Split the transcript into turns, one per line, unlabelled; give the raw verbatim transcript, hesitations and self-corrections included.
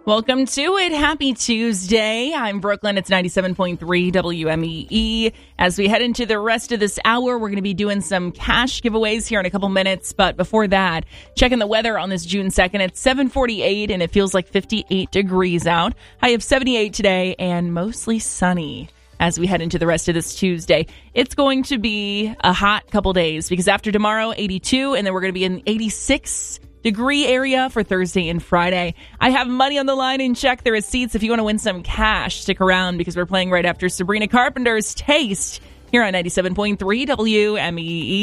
Welcome to it. Happy Tuesday. I'm Brooklyn. It's ninety-seven point three W M E E. As we head into the rest of this hour, we're going to be doing some cash giveaways here in a couple minutes. But before that, checking the weather on this June second. It's seven forty-eight and it feels like fifty-eight degrees out. High of seventy-eight today and mostly sunny. As we head into the rest of this Tuesday, it's going to be a hot couple days because after tomorrow, eighty-two, and then we're going to be in eighty-six degree area for Thursday and Friday. I have money on the line and check the receipts if you want to win some cash. Stick around because we're playing right after Sabrina Carpenter's Taste here on ninety-seven point three W M E E.